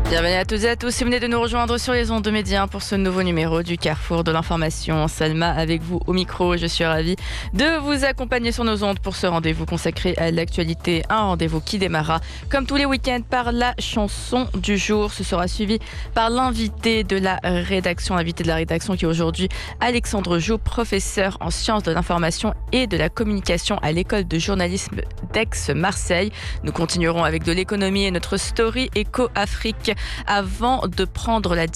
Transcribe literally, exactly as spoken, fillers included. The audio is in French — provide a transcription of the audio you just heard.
Bienvenue à toutes et à tous, si vous venez de nous rejoindre sur les ondes de Média pour ce nouveau numéro du Carrefour de l'information. Salma avec vous au micro, je suis ravie de vous accompagner sur nos ondes pour ce rendez-vous consacré à l'actualité. Un rendez-vous qui démarrera comme tous les week-ends par la chanson du jour. Ce sera suivi par l'invité de la rédaction, l'invité de la rédaction qui est aujourd'hui Alexandre Joux, professeur en sciences de l'information et de la communication à l'école de journalisme d'Aix-Marseille. Nous continuerons avec de l'économie et notre story Éco-Afrique avant de prendre la